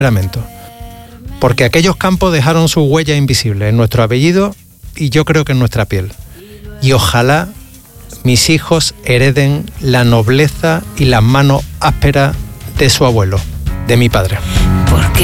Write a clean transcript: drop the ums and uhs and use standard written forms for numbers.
porque aquellos campos dejaron sus huellas invisibles en nuestro apellido y yo creo que en nuestra piel. Y ojalá mis hijos hereden la nobleza y las manos ásperas de su abuelo, de mi padre.